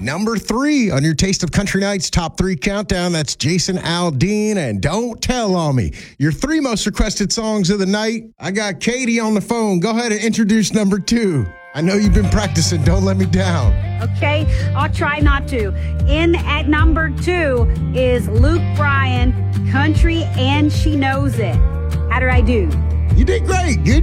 Number 3 on your Taste of Country Nights Top 3 Countdown, that's Jason Aldean and Don't Tell on Me. Your 3 most requested songs of the night. I got Katie on the phone. Go ahead and introduce number 2. I know you've been practicing. Don't let me down. Okay, I'll try not to. In at number 2 is Luke Bryan, Country and She Knows It. How did I do? You did great. Good